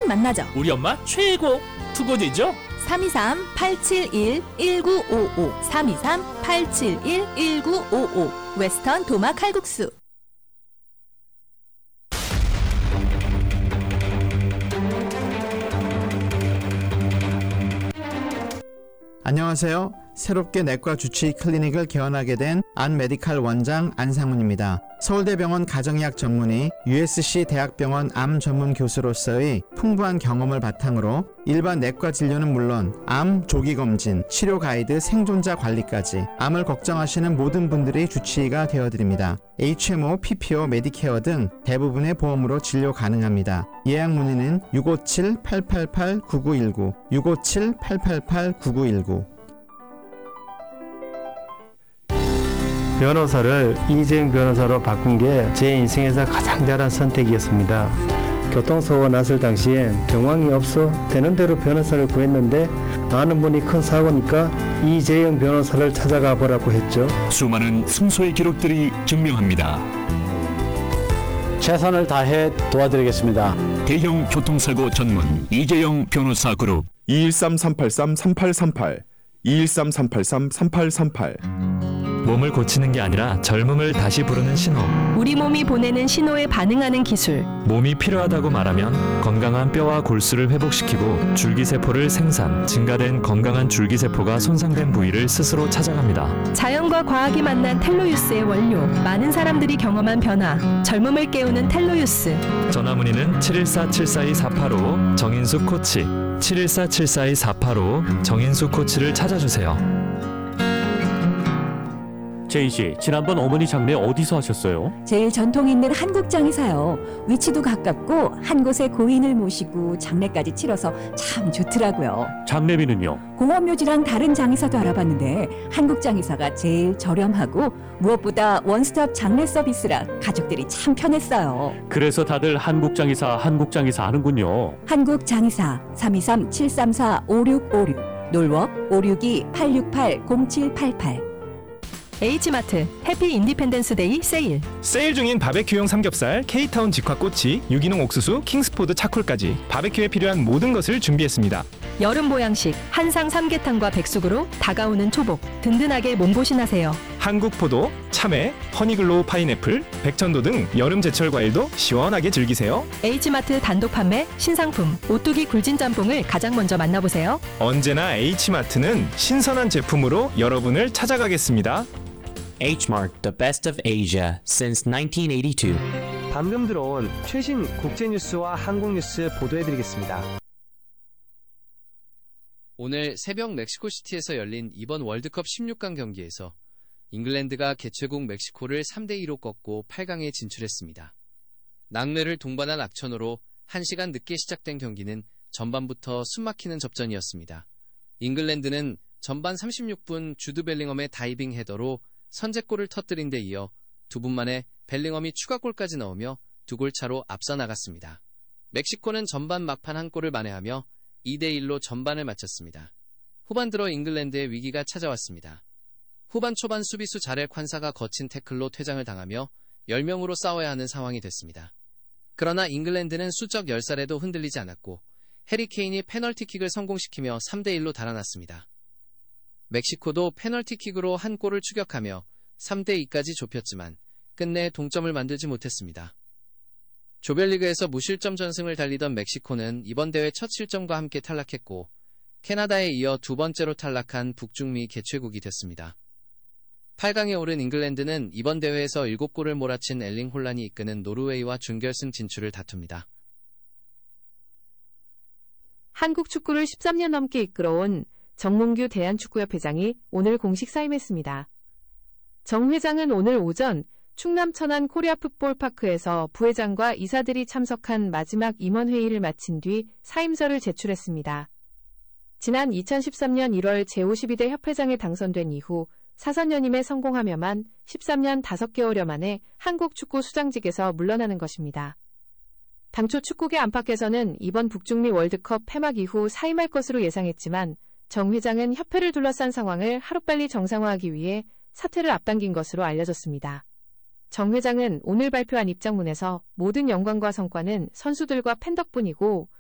만나죠. 우리 엄마 최고! 투고지죠? 323-871-1955 323-871-1955 웨스턴 도마 칼국수. 안녕하세요. 새롭게 내과 주치의 클리닉을 개원하게 된 안메디칼 원장 안상훈입니다. 서울대병원 가정의학 전문의, USC 대학병원 암 전문 교수로서의 풍부한 경험을 바탕으로 일반 내과 진료는 물론 암 조기검진, 치료 가이드, 생존자 관리까지 암을 걱정하시는 모든 분들의 주치의가 되어드립니다. HMO, PPO, 메디케어 등 대부분의 보험으로 진료 가능합니다. 예약 문의는 657-888-9919, 657-888-9919. 변호사를 이재용 변호사로 바꾼 게 제 인생에서 가장 잘한 선택이었습니다. 교통사고가 났을 당시엔 정황이 없어 되는 대로 변호사를 구했는데 아는 분이 큰 사고니까 이재용 변호사를 찾아가 보라고 했죠. 수많은 승소의 기록들이 증명합니다. 최선을 다해 도와드리겠습니다. 대형 교통사고 전문 이재용 변호사 그룹 213-383-3838 213-383-3838 몸을 고치는 게 아니라 젊음을 다시 부르는 신호. 우리 몸이 보내는 신호에 반응하는 기술. 몸이 필요하다고 말하면 건강한 뼈와 골수를 회복시키고 줄기세포를 생산, 증가된 건강한 줄기세포가 손상된 부위를 스스로 찾아갑니다. 자연과 과학이 만난 텔로유스의 원료. 많은 사람들이 경험한 변화. 젊음을 깨우는 텔로유스. 전화문의는 714-742-485 정인수 코치, 714-742-485 정인수 코치를 찾아주세요. 제인씨, 지난번 어머니 장례 어디서 하셨어요? 제일 전통 있는 한국장에서요. 위치도 가깝고 한 곳에 고인을 모시고 장례까지 치러서 참 좋더라고요. 장례비는요? 공업묘지랑 다른 장의사도 알아봤는데 한국장의사가 제일 저렴하고 무엇보다 원스톱 장례 서비스라 가족들이 참 편했어요. 그래서 다들 한국장의사 하는군요. 한국장의사 323-734-5656 놀워 562-868-0788 H마트 해피 인디펜던스 데이 세일. 세일 중인 바베큐용 삼겹살, K타운 직화꼬치, 유기농 옥수수, 킹스포드 차콜까지 바베큐에 필요한 모든 것을 준비했습니다. 여름 보양식 한상 삼계탕과 백숙으로 다가오는 초복 든든하게 몸보신하세요. 한국포도, 참외, 허니글로우 파인애플, 백천도 등 여름 제철 과일도 시원하게 즐기세요. H마트 단독 판매 신상품 오뚜기 굴진짬뽕을 가장 먼저 만나보세요. 언제나 H마트는 신선한 제품으로 여러분을 찾아가겠습니다. H-Mart, the best of Asia since 1982. 방금 들어온 최신 국제뉴스와 한국뉴스 보도해드리겠습니다. 오늘 새벽 멕시코시티에서 열린 이번 월드컵 16강 경기에서 잉글랜드가 개최국 멕시코를 3대2로 꺾고 8강에 진출했습니다. 낙뢰를 동반한 악천후로 1시간 늦게 시작된 경기는 전반부터 숨막히는 접전이었습니다. 잉글랜드는 전반 36분 주드 벨링엄의 다이빙 헤더로 선제골을 터뜨린 데 이어 2분 만에 벨링엄이 추가골까지 넣으며 2골 차로 앞서 나갔습니다. 멕시코는 전반 막판 한 골을 만회하며 2대1로 전반을 마쳤습니다. 후반 들어 잉글랜드의 위기가 찾아왔습니다. 후반 초반 수비수 자렐 콴사가 거친 태클로 퇴장을 당하며 10명으로 싸워야 하는 상황이 됐습니다. 그러나 잉글랜드는 수적 10살에도 흔들리지 않았고 해리 케인이 페널티킥을 성공시키며 3대1로 달아났습니다. 멕시코도 페널티킥으로 한 골을 추격하며 3대2까지 좁혔지만 끝내 동점을 만들지 못했습니다. 조별리그에서 무실점 전승을 달리던 멕시코는 이번 대회 첫 실점과 함께 탈락했고 캐나다에 이어 두 번째로 탈락한 북중미 개최국이 됐습니다. 8강에 오른 잉글랜드는 이번 대회에서 7골을 몰아친 엘링 홀란이 이끄는 노르웨이와 준결승 진출을 다툽니다. 한국 축구를 13년 넘게 이끌어온 정몽규 대한축구협회장이 오늘 공식 사임했습니다. 정 회장은 오늘 오전 충남 천안 코리아 풋볼파크에서 부회장과 이사들이 참석한 마지막 임원회의를 마친 뒤 사임서를 제출했습니다. 지난 2013년 1월 제52대 협회장에 당선된 이후 사선 연임에 성공하며만 13년 5개월여 만에 한국 축구 수장직에서 물러나는 것입니다. 당초 축구계 안팎에서는 이번 북중미 월드컵 폐막 이후 사임할 것으로 예상했지만 정 회장은 협회를 둘러싼 상황을 하루빨리 정상화하기 위해 사퇴를 앞당긴 것으로 알려졌습니다. 정 회장은 오늘 발표한 입장문에서 모든 영광과 성과는 선수들과 팬 덕분이고